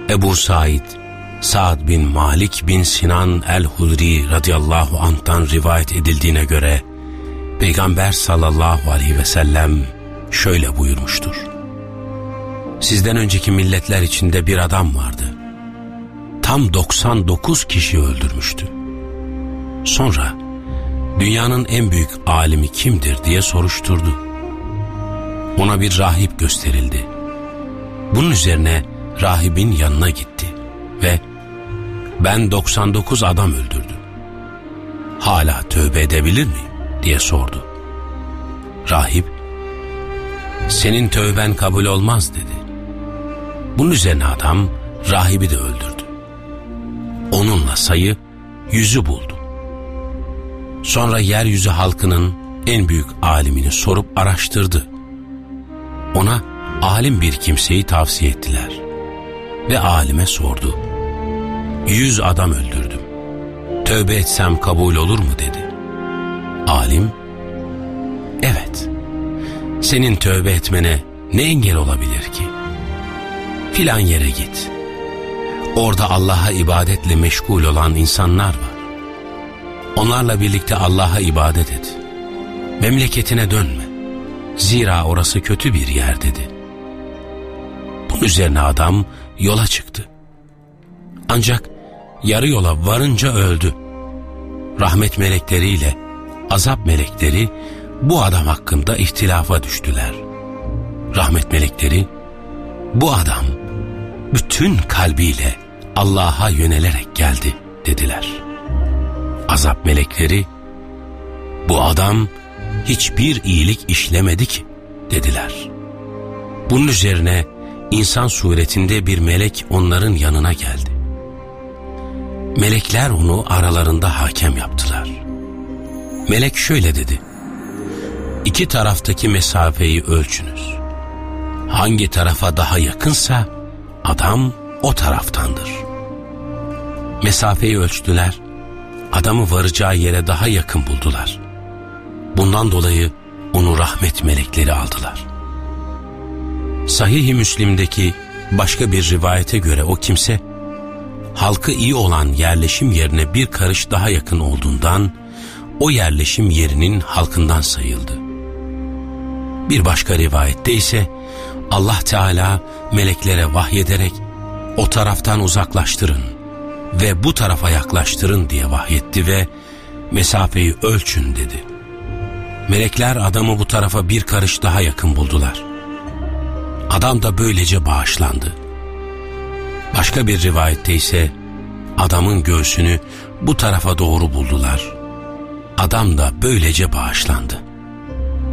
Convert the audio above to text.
Ebu Said, Sa'd bin Malik bin Sinan el-Hudri radıyallahu anh'tan rivayet edildiğine göre Peygamber sallallahu aleyhi ve sellem şöyle buyurmuştur: Sizden önceki milletler içinde bir adam vardı. Tam 99 kişi öldürmüştü. Sonra dünyanın en büyük alimi kimdir diye soruşturdu. Ona bir rahip gösterildi. Bunun üzerine rahibin yanına gitti ve ben 99 adam öldürdüm. Hala tövbe edebilir miyim diye sordu. Rahip, senin tövben kabul olmaz dedi. Bunun üzerine adam rahibi de öldürdü. Onunla sayı 100'ü buldu. Sonra yeryüzü halkının en büyük alimini sorup araştırdı. Ona alim bir kimseyi tavsiye ettiler. Ve alime sordu. 100 adam öldürdüm. Tövbe etsem kabul olur mu dedi. Alim, evet. Senin tövbe etmene ne engel olabilir ki? Filan yere git. Orada Allah'a ibadetle meşgul olan insanlar var. Onlarla birlikte Allah'a ibadet et. Memleketine dönme. Zira orası kötü bir yer dedi. Bunun üzerine adam yola çıktı. Ancak yarı yola varınca öldü. Rahmet melekleriyle azap melekleri bu adam hakkında ihtilafa düştüler. Rahmet melekleri, bu adam bütün kalbiyle Allah'a yönelerek geldi dediler. Azap melekleri, bu adam hiçbir iyilik işlemedi ki dediler. Bunun üzerine insan suretinde bir melek onların yanına geldi. Melekler onu aralarında hakem yaptılar. Melek şöyle dedi: İki taraftaki mesafeyi ölçünüz. Hangi tarafa daha yakınsa adam o taraftandır. Mesafeyi ölçtüler. Adamı varacağı yere daha yakın buldular. Bundan dolayı onu rahmet melekleri aldılar. Sahih-i Müslim'deki başka bir rivayete göre o kimse, halkı iyi olan yerleşim yerine bir karış daha yakın olduğundan, o yerleşim yerinin halkından sayıldı. Bir başka rivayette ise, Allah Teala meleklere vahyederek, o taraftan uzaklaştırın ve bu tarafa yaklaştırın diye vahyetti ve mesafeyi ölçün dedi. Melekler adamı bu tarafa bir karış daha yakın buldular. Adam da böylece bağışlandı. Başka bir rivayette ise adamın göğsünü bu tarafa doğru buldular. Adam da böylece bağışlandı.